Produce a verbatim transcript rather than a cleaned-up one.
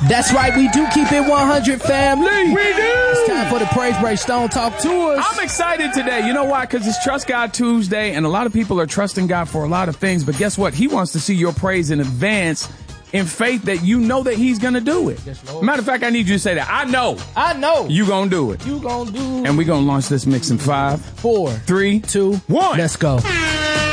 That's right, we do keep it one hundred, family. We do. It's time for the praise break. Stone, talk to us. I'm excited today. You know why? Because it's Trust God Tuesday, and a lot of people are trusting God for a lot of things. But guess what? He wants to see your praise in advance in faith that you know that he's going to do it. Yes, Lord. Matter of fact, I need you to say that. I know. I know. You going to do it. You gonna do it. And we're going to launch this mix in five, Four, three, two, one. Let's go.